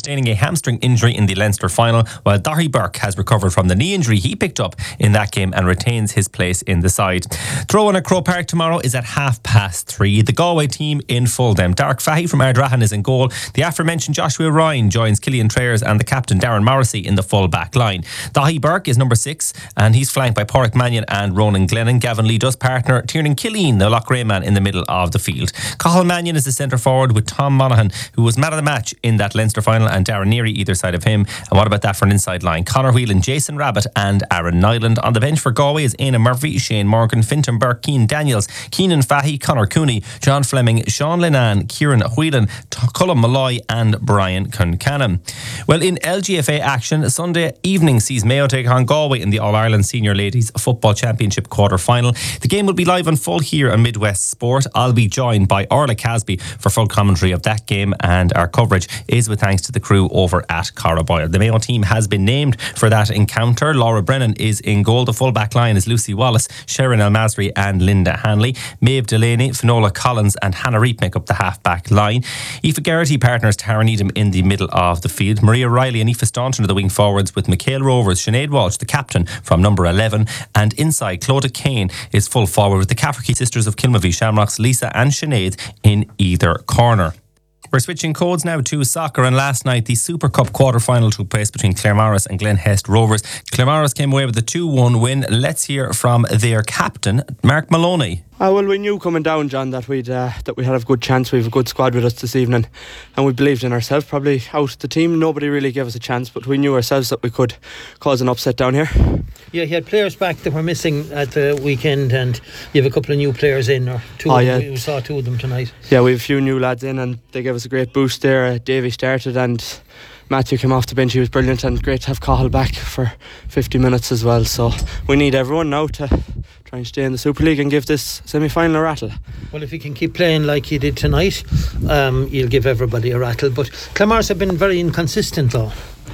sustaining a hamstring injury in the Leinster final, while Daithí Burke has recovered from the knee injury he picked up in that game and retains his place in the side. Throw-in at Croke Park tomorrow is at 3:30. The Galway team in full them. Dark Fahy from Ardrahan is in goal. The aforementioned Joshua Ryan joins Killian Trayers and the captain Darren Morrissey in the full back line. Daithí Burke is number 6 and he's flanked by Pádraig Mannion and Ronan Glennon. Gavin Lee does partner Tiernan Killeen, the Loughrea man, in the middle of the field. Cathal Mannion is the centre forward with Tom Monaghan, who was man of the match in that Leinster final, and Darren Neary either side of him. And what about that for an inside line? Conor Whelan, Jason Rabbit and Aaron Nyland. On the bench for Galway is Éanna Murphy, Shane Morgan, Fintan Burke, Cian Daniels, Keenan Fahy, Conor Cooney, John Fleming, Sean Linan, Kieran Whelan, Colm Malloy and Brian Concannon. Well, in LGFA action, Sunday evening sees Mayo take on Galway in the All-Ireland Senior Ladies Football Championship quarter-final. The game will be live and full here on Midwest Sport. I'll be joined by Orla Casby for full commentary of that game, and our coverage is with thanks to the crew over at Carraboyle. The Mayo team has been named for that encounter. Laura Brennan is in goal. The full back line is Lucy Wallace, Sharon El-Masri and Linda Hanley. Maeve Delaney, Finola Collins and Hannah Reep make up the half-back line. Aoife Geraghty partners Tara Needham in the middle of the field. Maria Riley and Aoife Staunton are the wing forwards, with Michael Rovers, Sinead Walsh, the captain, from number 11. And inside, Clodagh Kane is full forward with the Cafferkey sisters of Kilmavie Shamrocks, Lisa and Sinead, in either corner. We're switching codes now to soccer, and last night the Super Cup quarter-final took place between Claremorris and Glenhest Rovers. Claremorris came away with a 2-1 win. Let's hear from their captain, Mark Maloney. Well, we knew coming down, John, that we had a good chance. We have a good squad with us this evening, and we believed in ourselves. Probably out the team, nobody really gave us a chance, but we knew ourselves that we could cause an upset down here. Yeah, you had players back that were missing at the weekend, and you have a couple of new players in, or two. We saw two of them tonight. Yeah, we have a few new lads in, and they gave us a great boost there. Davy started, and Matthew came off the bench. He was brilliant, and great to have Cathal back for 50 minutes as well. So we need everyone now to try and stay in the Super League and give this semi-final a rattle. Well, if you can keep playing like you did tonight, you'll give everybody a rattle. But Claremorris have been very inconsistent though.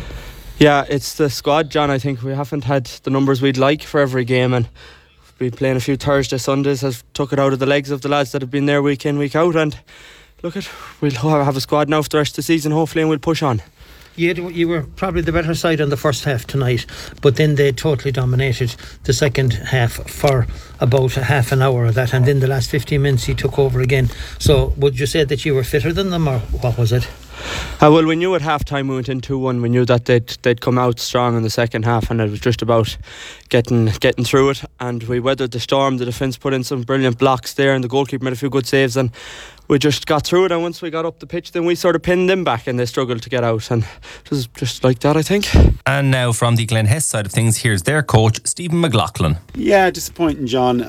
Yeah, it's the squad, John. I think we haven't had the numbers we'd like for every game, and we've been playing a few Thursday Sundays has took it out of the legs of the lads that have been there week in, week out. And look, we'll have a squad now for the rest of the season, hopefully, and we'll push on. You were probably the better side on the first half tonight, but then they totally dominated the second half for about half an hour of that, and then the last 15 minutes you took over again. So would you say that you were fitter than them, or what was it? Well, we knew at half time we went in 2-1. We knew that they'd come out strong in the second half, and it was just about getting through it, and we weathered the storm. The defence put in some brilliant blocks there, and the goalkeeper made a few good saves, and we just got through it. And once we got up the pitch, then we sort of pinned them back, and they struggled to get out, and it was just like that, I think. And now from the Glenhest side of things, here's their coach, Stephen McLaughlin. Yeah, disappointing, John.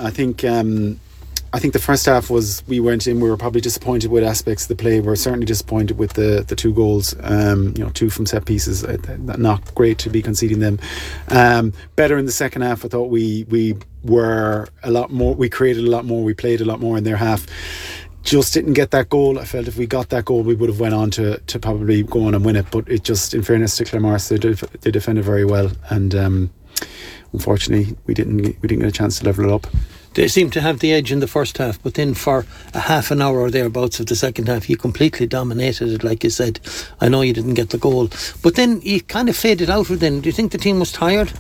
I think the first half we were probably disappointed with aspects of the play. We're certainly disappointed with the 2 goals, 2 from set pieces. Not great to be conceding them. Better in the second half. I thought we were a lot more, we created a lot more, we played a lot more in their half. Just didn't get that goal. I felt if we got that goal we would have went on to probably go on and win it, but it just, in fairness to Claremorris, they defended very well, and unfortunately we didn't get a chance to level it up. They seemed to have the edge in the first half, but then for a half an hour or thereabouts of the second half, you completely dominated it, like you said. I know you didn't get the goal, but then you kind of faded out then. Do you think the team was tired?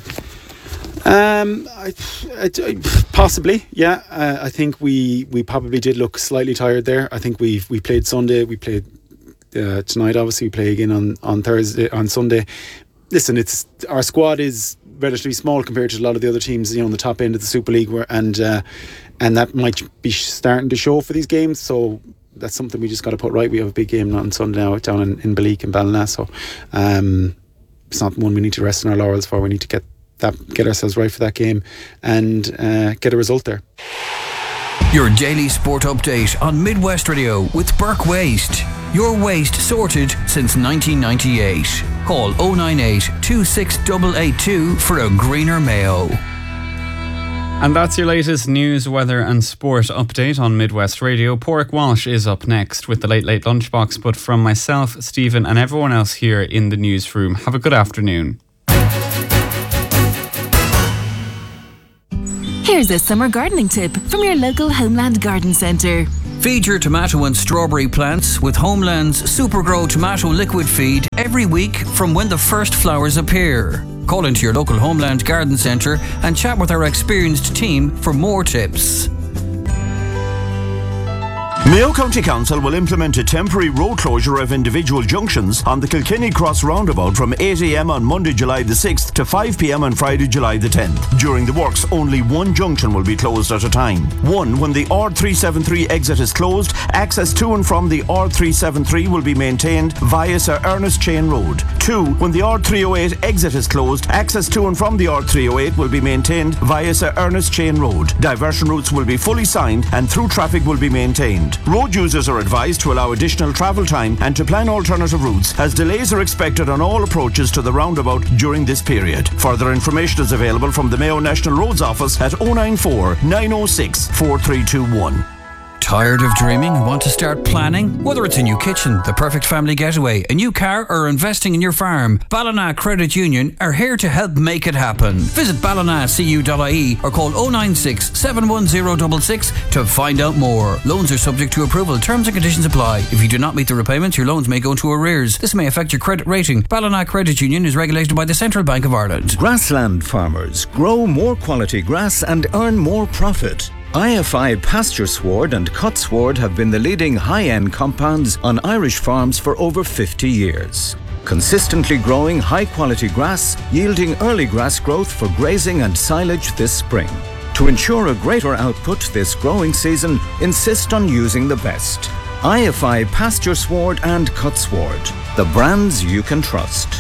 Possibly, yeah. I think we probably did look slightly tired there. I think we played Sunday, we played tonight, obviously we play again on Thursday, on Sunday. Listen, our squad is relatively small compared to a lot of the other teams, on the top end of the Super League, and that might be starting to show for these games. So that's something we just got to put right. We have a big game on Sunday now down in Balleek and Ballina, so it's not one we need to rest on our laurels for. We need to get ourselves right for that game and get a result there. Your daily sport update on Midwest Radio with Burke Waste. Your waste sorted since 1998. Call 098 26882 for a greener Mayo. And that's your latest news, weather and sport update on Midwest Radio. Pádraig Walsh is up next with the Late Late Lunchbox, but from myself, Stephen and everyone else here in the newsroom, have a good afternoon. Here's a summer gardening tip from your local Homeland Garden Centre. Feed your tomato and strawberry plants with Homeland's Supergrow Tomato Liquid Feed every week from when the first flowers appear. Call into your local Homeland Garden Centre and chat with our experienced team for more tips. Mayo County Council will implement a temporary road closure of individual junctions on the Kilkenny Cross roundabout from 8 a.m. on Monday, July the 6th to 5 p.m. on Friday, July the 10th. During the works, only one junction will be closed at a time. One, when the R373 exit is closed, access to and from the R373 will be maintained via Sir Ernest Chain Road. Two, when the R308 exit is closed, access to and from the R308 will be maintained via Sir Ernest Chain Road. Diversion routes will be fully signed and through traffic will be maintained. Road users are advised to allow additional travel time and to plan alternative routes, as delays are expected on all approaches to the roundabout during this period. Further information is available from the Mayo National Roads Office at 094 906 4321. Tired of dreaming and want to start planning? Whether it's a new kitchen, the perfect family getaway, a new car, or investing in your farm, Ballina Credit Union are here to help make it happen. Visit ballinacu.ie or call 096 710 66 to find out more. Loans are subject to approval. Terms and conditions apply. If you do not meet the repayments, your loans may go into arrears. This may affect your credit rating. Ballina Credit Union is regulated by the Central Bank of Ireland. Grassland farmers grow more quality grass and earn more profit. IFI Pasture Sward and Cut Sward have been the leading high-end compounds on Irish farms for over 50 years. Consistently growing high-quality grass, yielding early grass growth for grazing and silage this spring. To ensure a greater output this growing season, insist on using the best. IFI Pasture Sward and Cut Sward, the brands you can trust.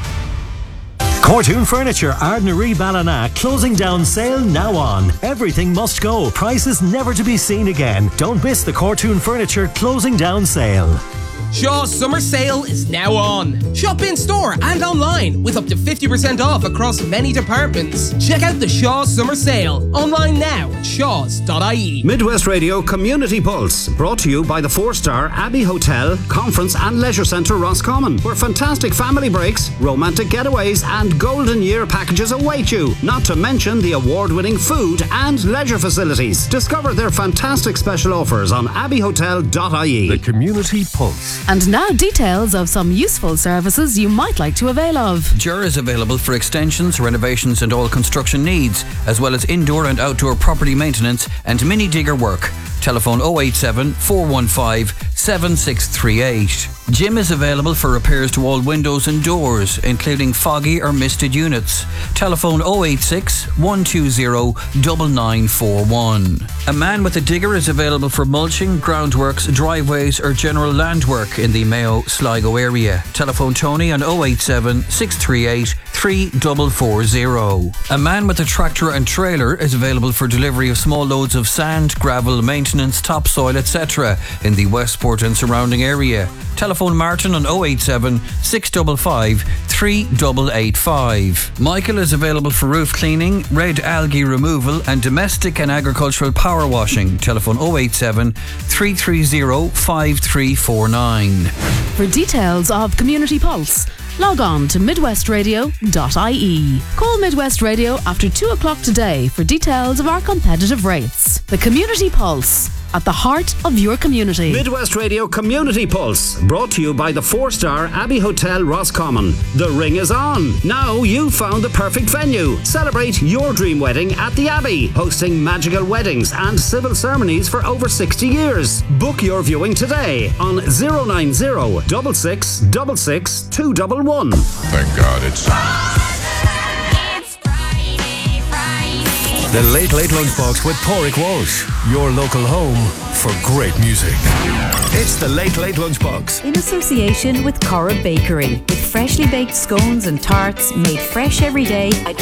Cortoon Furniture, Ardnaree Ballina, closing down sale now on. Everything must go, prices never to be seen again. Don't miss the Cortoon Furniture closing down sale. Shaw's summer sale is now on. Shop in store and online with up to 50% off across many departments. Check out the Shaw's summer sale online now at shaws.ie. Midwest Radio Community Pulse, brought to you by the 4-star Abbey Hotel, Conference and Leisure Centre Roscommon, where fantastic family breaks, romantic getaways and golden year packages await you, not to mention the award-winning food and leisure facilities. Discover their fantastic special offers on abbeyhotel.ie. The Community Pulse. And now details of some useful services you might like to avail of. Jura is available for extensions, renovations and all construction needs, as well as indoor and outdoor property maintenance and mini digger work. Telephone 087 415 7638. Jim is available for repairs to all windows and doors, including foggy or misted units. Telephone 086 120 9941. A man with a digger is available for mulching, groundworks, driveways or general land work in the Mayo Sligo area. Telephone Tony on 087 638 3440. A man with a tractor and trailer is available for delivery of small loads of sand, gravel, maintenance, topsoil, etc. in the Westport and surrounding area. Telephone Martin on 087 655 3885. Michael is available for roof cleaning, red algae removal and domestic and agricultural power washing. Telephone 087 330 5349. For details of Community Pulse, log on to midwestradio.ie. Call Midwest Radio after 2 o'clock today for details of our competitive rates. The Community Pulse, at the heart of your community. Midwest Radio Community Pulse, brought to you by the 4-star Abbey Hotel Roscommon. The ring is on. Now you've found the perfect venue. Celebrate your dream wedding at the Abbey, hosting magical weddings and civil ceremonies for over 60 years. Book your viewing today on 090 6666 211. Thank God it's The Late Late Lunchbox with Pádraig Walsh, your local home for great music. It's the Late Late Lunchbox. In association with Corra Bakery, with freshly baked scones and tarts made fresh every day at